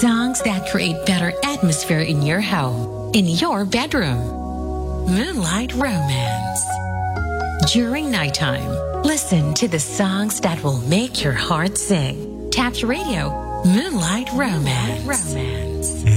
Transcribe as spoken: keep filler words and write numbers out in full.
Songs that create better atmosphere in your home, in your bedroom. Moonlight Romance. During nighttime, listen to the songs that will make your heart sing. Tap your radio. Moonlight Romance. Romance.